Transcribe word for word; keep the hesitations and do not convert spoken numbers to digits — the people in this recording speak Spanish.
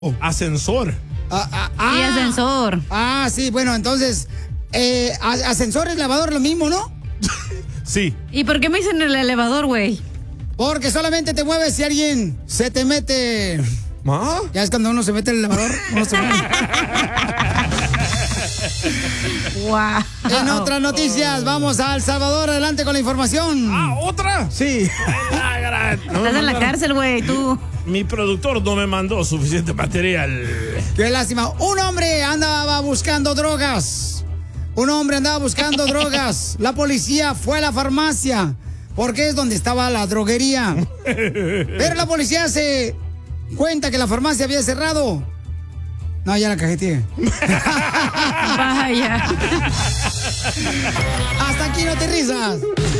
Ascensor. Ah, ah, ah, Sí, ascensor. Ah, sí, bueno, entonces, eh, a- ascensor y elevador lo mismo, ¿no? Sí. ¿Y por qué me dicen el elevador, güey? Porque solamente te mueves si alguien se te mete. ¿Ah? Ya es cuando uno se mete en el elevador, uno se mueve. Wow. En otras noticias, vamos a El Salvador, adelante con la información. Ah, ¿otra? Sí. Ay, la gran- no me Estás en la mandaron- cárcel, güey, tú. Mi productor no me mandó suficiente material. Qué lástima. Un hombre andaba buscando drogas. Un hombre andaba buscando drogas. La policía fue a la farmacia porque es donde estaba la droguería. Pero la policía se cuenta que la farmacia había cerrado. No, ya la cajeteé. Vaya. Hasta aquí no te risas.